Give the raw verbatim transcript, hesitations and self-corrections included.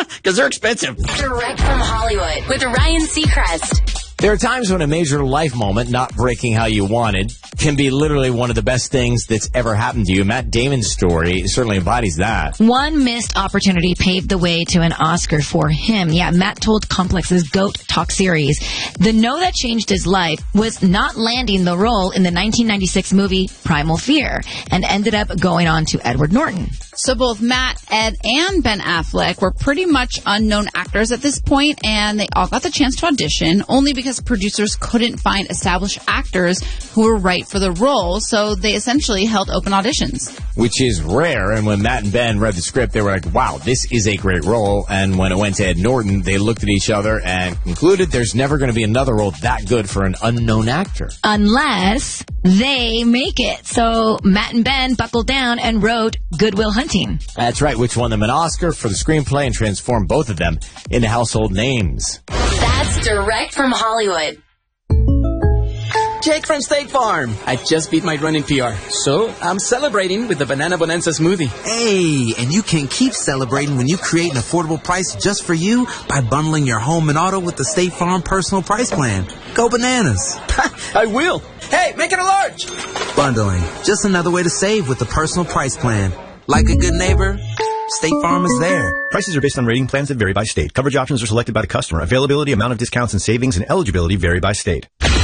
Because they're expensive. Direct from Hollywood with Ryan Seacrest. There are times when a major life moment, not breaking how you wanted, can be literally one of the best things that's ever happened to you. Matt Damon's story certainly embodies that. One missed opportunity paved the way to an Oscar for him. Yeah, Matt told Complex's GOAT Talk series. The no that changed his life was not landing the role in the nineteen ninety-six movie Primal Fear, and ended up going on to Edward Norton. So both Matt, Ed, and Ben Affleck were pretty much unknown actors at this point, and they all got the chance to audition, only because producers couldn't find established actors who were right for the role, so they essentially held open auditions. Which is rare, and when Matt and Ben read the script, they were like, wow, this is a great role, and when it went to Ed Norton, they looked at each other and concluded there's never going to be another role that good for an unknown actor. Unless they make it. So Matt and Ben buckled down and wrote Good Will Hunting. That's right, which won them an Oscar for the screenplay and transformed both of them into household names. That's direct from Hollywood. Jake from State Farm. I just beat my run in P R, so I'm celebrating with the Banana Bonanza smoothie. Hey, and you can keep celebrating when you create an affordable price just for you by bundling your home and auto with the State Farm Personal Price Plan. Go bananas. I will. Hey, make it a large. Bundling, just another way to save with the Personal Price Plan. Like a good neighbor, State Farm is there. Prices are based on rating plans that vary by state. Coverage options are selected by the customer. Availability, amount of discounts and savings, and eligibility vary by state.